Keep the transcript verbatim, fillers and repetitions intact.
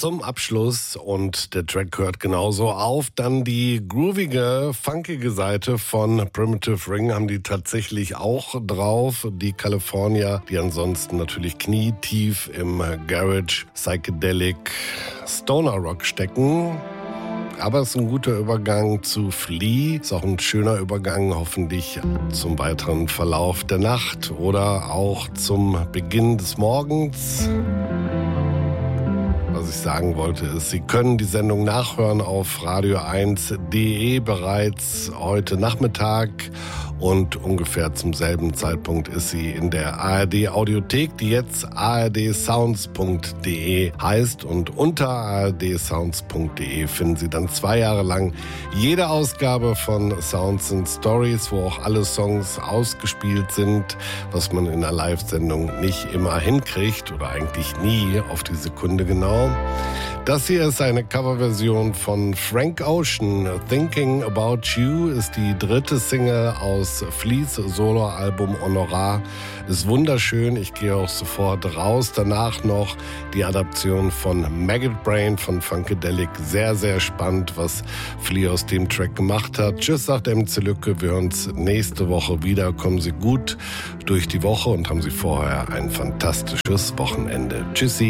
zum Abschluss und der Track hört genauso auf. Dann die groovige, funkige Seite von Primitive Ring haben die tatsächlich auch drauf. Die California, die ansonsten natürlich knietief im Garage, Psychedelic, Stoner Rock stecken. Aber es ist ein guter Übergang zu Flea. Ist auch ein schöner Übergang hoffentlich zum weiteren Verlauf der Nacht oder auch zum Beginn des Morgens. Was ich sagen wollte ist, Sie können die Sendung nachhören auf radio eins punkt de bereits heute Nachmittag und ungefähr zum selben Zeitpunkt ist sie in der A R D Audiothek, die jetzt a r d sounds punkt de heißt, und unter a r d sounds punkt de finden Sie dann zwei Jahre lang jede Ausgabe von Sounds and Stories, wo auch alle Songs ausgespielt sind, was man in einer Live-Sendung nicht immer hinkriegt oder eigentlich nie auf die Sekunde genau. Das hier ist eine Coverversion von Frank Ocean. Thinking About You ist die dritte Single aus Fleas Soloalbum Honorar. Ist wunderschön, ich gehe auch sofort raus. Danach noch die Adaption von Maggot Brain von Funkadelic. Sehr, sehr spannend, was Flea aus dem Track gemacht hat. Tschüss, sagt M C Lücke. Wir hören uns nächste Woche wieder. Kommen Sie gut durch die Woche und haben Sie vorher ein fantastisches Wochenende. Tschüssi.